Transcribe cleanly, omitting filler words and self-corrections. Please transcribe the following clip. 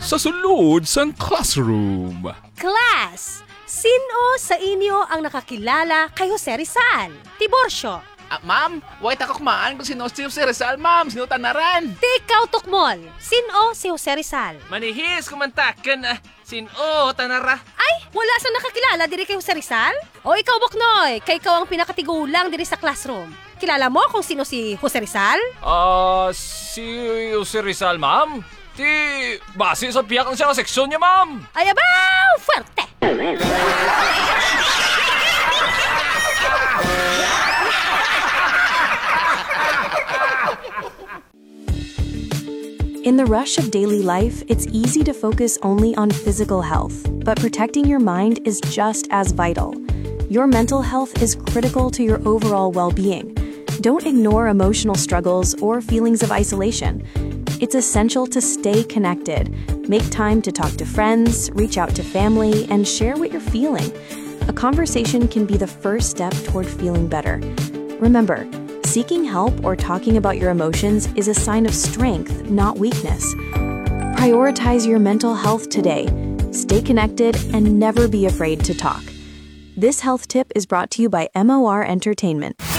sa sulod sang classroom. Class! Sino sa inyo ang nakakilala kay Jose Rizal? Tiborcio. Ma'am, wait ako kumaan kung sino si Jose Rizal, ma'am. Sino tanaran? Ti ikaw, Tukmol. Sino si Jose Rizal? Manihis, kumantakan. Sino tanara? Ay, wala sa nakakilala diri kay Jose Rizal? O ikaw, Boknoy, kay ikaw ang pinakatigulang diri sa classroom. Kilala mo kung sino si Jose Rizal? Si Jose Rizal, ma'am? Base sa piyak ng siya seksyon niya, ma'am. Ay, abaw! Fuerte! In the rush of daily life, it's easy to focus only on physical health, but protecting your mind is just as vital. Your mental health is critical to your overall well-being. Don't ignore emotional struggles or feelings of isolation. It's essential to stay connected. Make time to talk to friends, reach out to family, and share what you're feeling. A conversation can be the first step toward feeling better. Remember, seeking help or talking about your emotions is a sign of strength, not weakness. Prioritize your mental health today. Stay connected and never be afraid to talk. This health tip is brought to you by MOR Entertainment.